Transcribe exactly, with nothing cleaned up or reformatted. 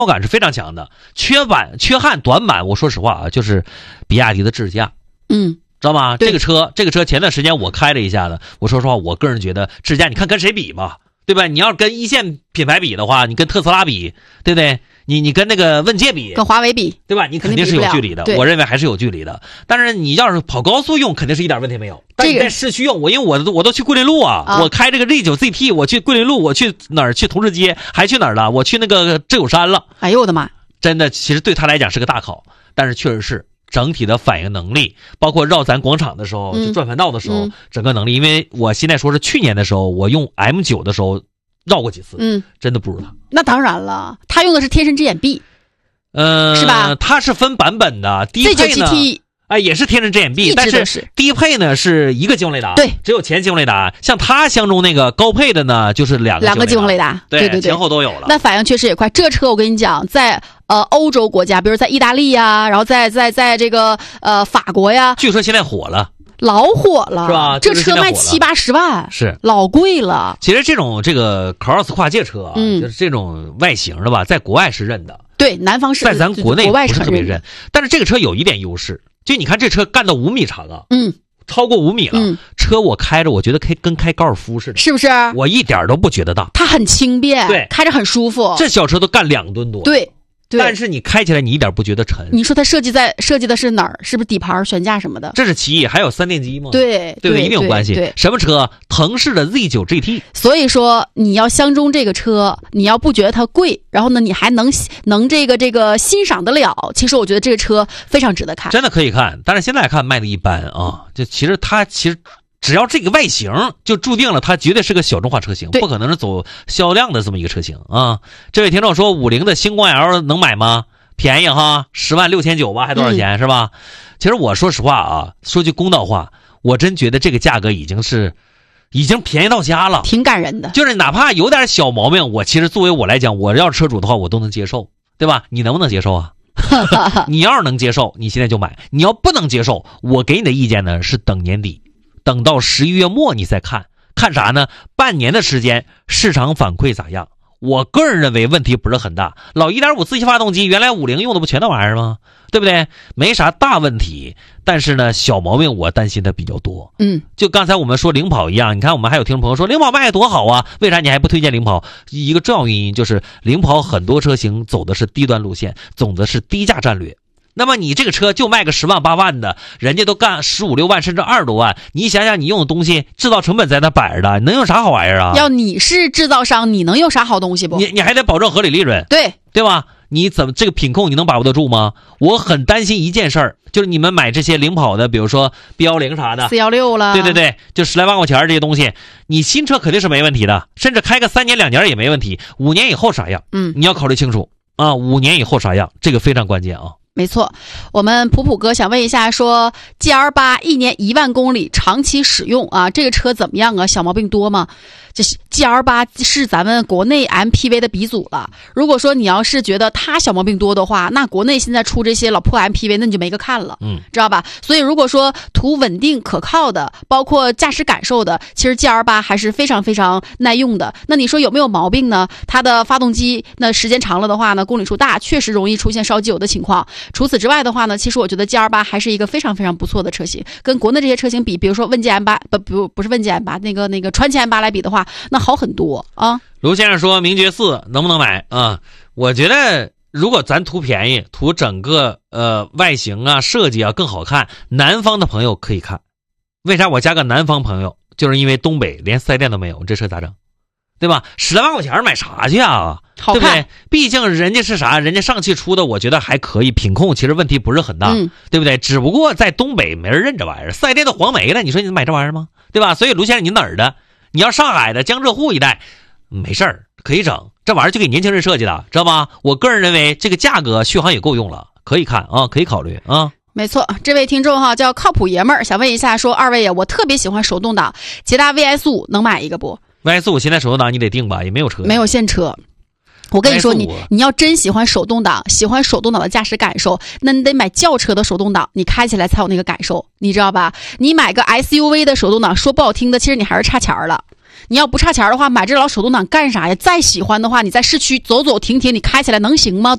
感是非常强的。缺板、缺憾、短板，我说实话啊，就是比亚迪的智驾， 嗯， 知道吗？这个车，这个车前段时间我开了一下子，我说实话，我个人觉得智驾，你看跟谁比吧，对吧？你要跟一线品牌比的话，你跟特斯拉比，对不对？你你跟那个问界比， 跟华为比， 对吧？你肯定是有距离的，我认为还是有距离的。但是你要是跑高速用，肯定是一点问题没有。但你在市区用，我因为我我都去桂林路啊，啊我开这个 Z 九 Z T， 我去桂林路，我去哪儿？去同志街，还去哪儿了？我去那个智友山了。 哎呦我的妈！ 真的，其实对他来讲是个大考，但是确实是整体的反应能力，包括绕咱广场的时候， 嗯、 就转盘道的时候， 嗯、 整个能力。因为我现在说是去年的时候，我用 M 九 的时候绕过几次， 嗯， 真的不如他。 那当然了，他用的是天神之眼 B。 呃， 是吧？ 它是分版本的，低配呢，哎，也是天神之眼 B， 但是低配呢是一个激光雷达， 对， 只有前激光雷达。像它相中那个高配的呢，就是两个两个激光雷达， 对对对对， 前后都有了。 那反应确实也快。这车我跟你讲，在呃欧洲国家，比如在意大利呀，然后在在在这个呃法国呀， 据说现在火了。 老火了， 是吧？ 这车卖七八十万， 是老贵了。 其实这种这个 cross 跨界车啊， 嗯， 就是这种外形的吧，在国外是认的， 对，南方是， 在咱国内不是特别认。 认。但是这个车有一点优势，就你看这车干到五米长啊， 嗯， 超过五米了， 嗯， 车我开着，我觉得开跟开高尔夫似的， 是不是？ 我一点都不觉得大， 它很轻便， 对， 开着很舒服。 这小车都干两吨多， 对。 但是你开起来你一点不觉得沉。 你说它设计在设计的是哪儿？是不是底盘、悬架什么的？ 这是其一，还有三电机吗？ 对对不对？一定有关系。 对， 什么车？腾势的 Z 九 G T。 所以说你要相中这个车，你要不觉得它贵，然后呢，你还能能这个这个欣赏得了。其实我觉得这个车非常值得看， 真的可以看。但是现在看卖的一般啊，就其实它其实。只要这个外形就注定了它绝对是个小众化车型，不可能是走销量的这么一个车型啊。这位听众说五菱的星光 L 能买吗？便宜哈，十万六千九吧，还多少钱、嗯、是吧？其实我说实话啊，说句公道话，我真觉得这个价格已经是已经便宜到家了， 挺感人的。 就是哪怕有点小毛病，我其实作为我来讲，我要是车主的话，我都能接受，对吧？你能不能接受啊？你要是能接受，你现在就买；你要不能接受，我给你的意见呢是等年底。等到十一月末你再看看啥呢？半年的时间市场反馈咋样？我个人认为问题不是很大。老 一点五 自吸发动机原来五菱用的不全那玩意儿吗？对不对？没啥大问题，但是呢小毛病我担心的比较多。 嗯， 就刚才我们说领跑一样，你看我们还有听众朋友说领跑卖多好啊，为啥你还不推荐领跑？一个重要原因就是领跑很多车型走的是低端路线，走的是低价战略。那么你这个车就卖个十万八万的，人家都干十五六万甚至二十多万，你想想你用的东西制造成本在那摆着的，你能用啥好玩意儿啊？ 要你是制造商，你能用啥好东西不？ 你你还得保证合理利润， 对对吧？你怎么这个品控你能把握得住吗？我很担心一件事儿，就是你们买这些领跑的，比如说 B 一零啥的四一六了， 对对对，就十来万块钱这些东西，你新车肯定是没问题的，甚至开个三年两年也没问题，五年以后啥样？ 嗯， 你要考虑清楚啊，五年以后啥样，这个非常关键啊。 没错，我们普普哥想问一下，说 G L 八 一年一万公里长期使用啊，这个车怎么样啊？小毛病多吗？这 G L 八 是咱们国内 M P V 的鼻祖了。如果说你要是觉得它小毛病多的话，那国内现在出这些老破 M P V， 那你就没个看了， 嗯， 知道吧？所以如果说图稳定可靠的，包括驾驶感受的，其实 G L 八 还是非常非常耐用的。那你说有没有毛病呢？它的发动机那时间长了的话呢，公里数大，确实容易出现烧机油的情况。除此之外的话呢，其实我觉得 G L 八 还是一个非常非常不错的车型，跟国内这些车型比，比如说问界 M 八，不不不是问界 M 八，那个那个传祺 M 八来比的话，那好很多啊。 卢先生说名爵四能不能买啊？我觉得如果咱图便宜，图整个呃外形啊设计啊更好看，南方的朋友可以看。为啥我加个南方朋友？就是因为东北连四 S 店都没有，这车咋整？对吧？十来万块钱买啥去啊？ 好看， 对不对？毕竟人家是啥？人家上汽出的，我觉得还可以，品控其实问题不是很大， 嗯、 对不对？只不过在东北没人认这玩意儿，四 S 店都黄没了，你说你买这玩意儿吗？对吧？所以卢先生，你哪儿的？你要上海的江浙沪一带，没事儿，可以整。这玩意儿就给年轻人设计的，知道吗？我个人认为这个价格续航也够用了，可以看啊，可以考虑啊。 没错，这位听众哈叫靠谱爷们儿，想问一下说，二位啊，我特别喜欢手动挡，捷达 V S 五 能买一个不 ？V S 五 现在手动挡你得定吧，也没有车， 没有现车。我跟你说，你你要真喜欢手动挡，喜欢手动挡的驾驶感受，那你得买轿车的手动挡，你开起来才有那个感受，你知道吧？你买个 S U V 的手动挡，说不好听的，其实你还是差钱了。你要不差钱的话，买这老手动挡干啥呀？再喜欢的话，你在市区走走停停，你开起来能行吗？